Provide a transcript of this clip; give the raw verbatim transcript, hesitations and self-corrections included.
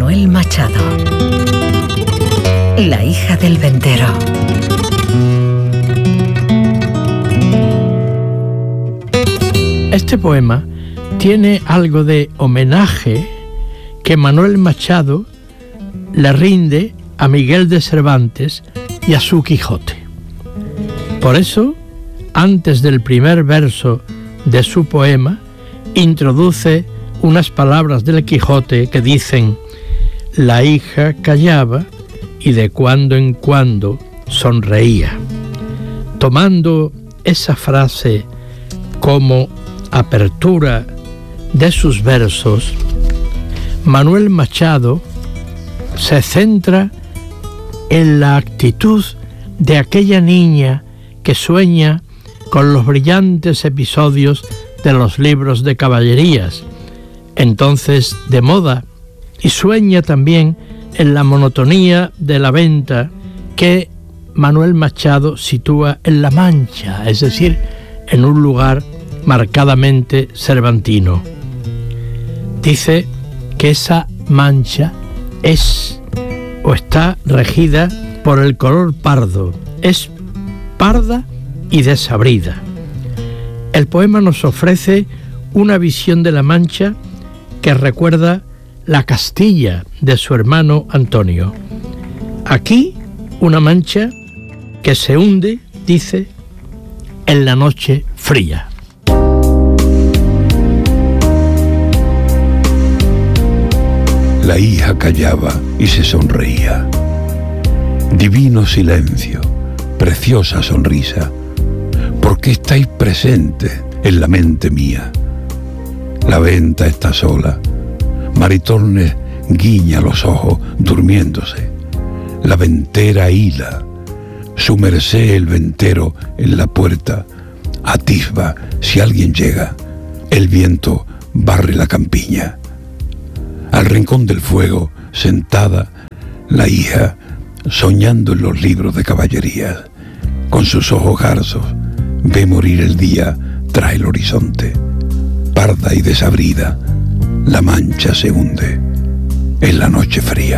Manuel Machado. La hija del ventero. Este poema tiene algo de homenaje que Manuel Machado le rinde a Miguel de Cervantes y a su Quijote. Por eso, antes del primer verso de su poema, introduce unas palabras del Quijote que dicen: la hija callaba y de cuando en cuando sonreía. Tomando esa frase como apertura de sus versos, Manuel Machado se centra en la actitud de aquella niña que sueña con los brillantes episodios de los libros de caballerías, entonces de moda, y sueña también en la monotonía de la venta que Manuel Machado sitúa en La Mancha, es decir, en un lugar marcadamente cervantino. Dice que esa mancha es o está regida por el color pardo, es parda y desabrida. El poema nos ofrece una visión de La Mancha que recuerda la Castilla de su hermano Antonio. Aquí una mancha que se hunde, dice, en la noche fría. La hija callaba y se sonreía. Divino silencio, preciosa sonrisa, porque estáis presente en la mente mía. La venta está sola, Maritornes guiña los ojos durmiéndose. La ventera hila, su merced el ventero en la puerta atisba si alguien llega. El viento barre la campiña. Al rincón del fuego, sentada, la hija, soñando en los libros de caballerías, con sus ojos garzos, ve morir el día tras el horizonte. Parda y desabrida, la mancha se hunde en la noche fría.